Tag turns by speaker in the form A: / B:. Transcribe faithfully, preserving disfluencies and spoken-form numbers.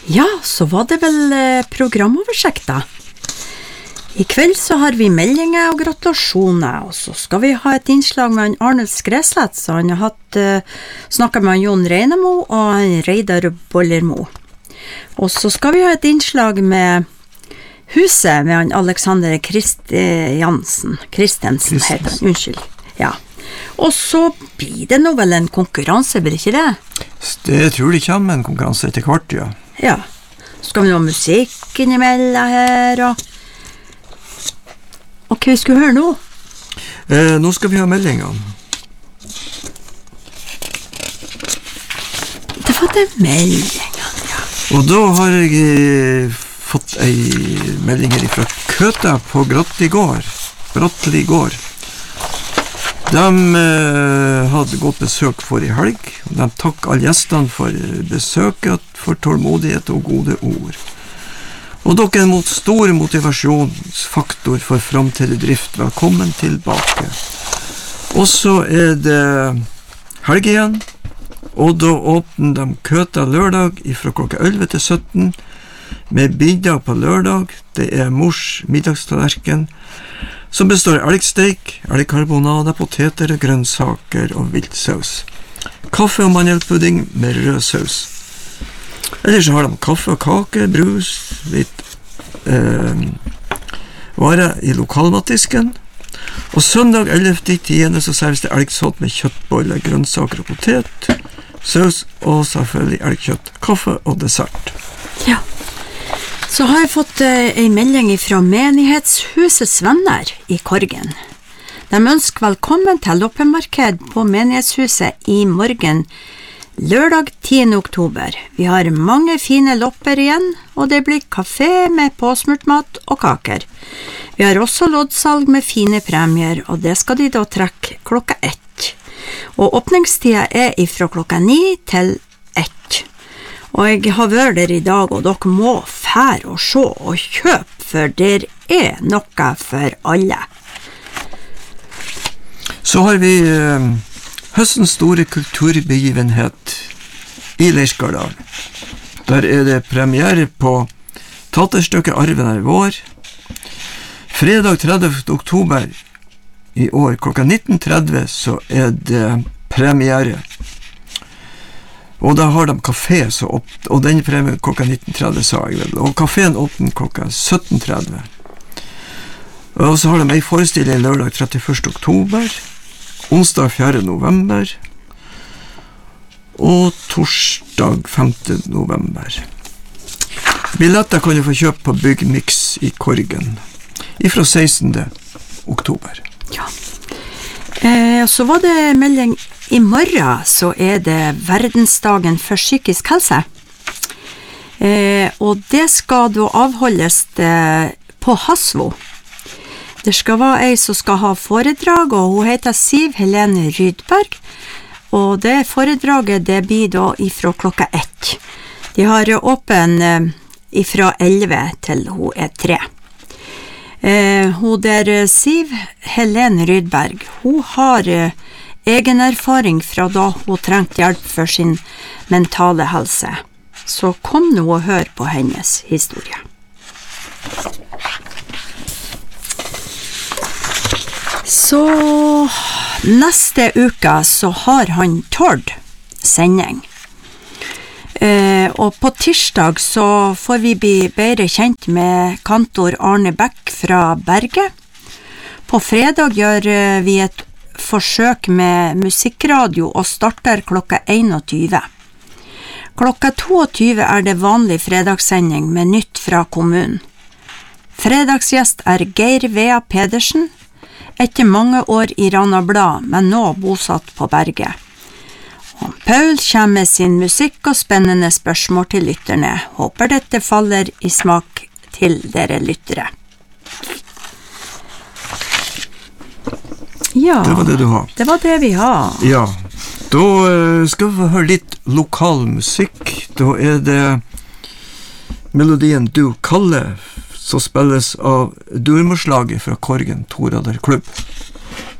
A: Ja, så var det vel eh, programoversikt da. I kveld så har vi meldinger og gratulasjoner, og så skal vi ha et innslag med Arne Skreslett, så han har hatt, eh, snakket med Jon Reinemo og han Reidar Bollermo. Og så skal vi ha et innslag med Huset med han Alexander Kristiansen, Kristensen heter han, unnskyld. Ja. Og så blir det nå vel en konkurranse, blir det ikke det?
B: Det tror jeg kommer en konkurranse etter kvart, ja.
A: Ja. Så skal vi ha musikk innimellom her, og... Og hva vi skulle høre nå?
B: Eh, nå skal vi ha meldinger.
A: Det var det meldingene, ja.
B: Og da har jeg eh, fått ei melding her fra Køta på Grottigård. Grottigård. De eh, hadde godt besøk for i helg. De takk alle gjestene for besøket, for tålmodighet og gode ord. Og dere mot stor motivasjonsfaktor for fremtidig drift. Velkommen tilbake. Og så er det helg igjen, og da åpner de Køta lørdag fra klokka elleve til sytten, med middag på lørdag. Det er mors middagstallerken, som består av elgsteik, elgkarbonade, poteter, grønnsaker og viltsaus. Kaffe og mandelpudding med rød saus. Ellers så har de kaffe og kake, brus, litt eh, varer i lokalmatdisken. Og søndag ellevte tiende så serves det elgsått med kjøttboller, grønnsaker og potet, saus og selvfølgelig elgkjøtt, kaffe og dessert.
A: Ja. Så har jeg fått eh, en melding fra Menighetshusets venner i Korgen. De ønsker velkommen til loppemarked på Menighetshuset i morgen, lørdag tiende oktober. Vi har mange fine lopper igjen, og det blir kafé med påsmurt mat og kaker. Vi har også loddsalg med fine premier, og det skal de da trekke klokka ett. Og åpningstida er ifra klokka ni til ett. Og jeg har vært der i dag, og dere må fære og se og kjøpe, for der er noe for alle.
B: Så har vi... Eh høstens store kulturbegivenhet i Leirskardal. Der er det premiere på teaterstykket Arven er vår. Fredag tredivte oktober i år klokka nitten tretti så er det premiere. Og da har de kafé, så opp, og den premiere klokka nitten tretti sa jeg vel. Og kaféen åpner klokka sytten tretti. Og så har de en forestilling lørdag trettiførste oktober, onsdag fjerde november og torsdag femte november. Billetter kan du få kjøpt på Byggmix i Korgen ifra sekstende oktober.
A: Ja. Eh, så var det melding i morgen, så er det verdensdagen for psykisk helse. Eh, og det skal da avholdes det på Hasvo. Det skal være ei som skal ha foredrag, og hun heter Siv Helene Rydberg, og det foredraget det blir da ifra klokka ett. De har åpen eh, ifra elleve til hun er tre. Eh, hun der Siv Helene Rydberg, hun har eh, egen erfaring fra da hun trengte hjelp for sin mentale helse. Så kom nå og hør på hennes historie. Så neste uke så har han Tord sending. Eh, og på tirsdag så får vi bli bedre kjent med kantor Arne Beck fra Berget. På fredag gjør vi et forsøk med musikkradio og starter klokka einogtyve. Klokka tjueto er det vanlig fredagssending med nytt fra kommunen. Fredagsgjest er Geir Vea Pedersen, etter mange år i Rana Blad, men nå bosatt på Berget. Og Paul kommer med sin musikk og spennende spørsmål til lytterne. Håper dette faller i smak til dere lyttere. Ja,
B: det var det du har.
A: Det var det vi har.
B: Ja, da skal vi høre litt lokal musikk. Da er det melodien Du Kalle, som spilles av Durmorslaget fra Korgen Torader Klubb.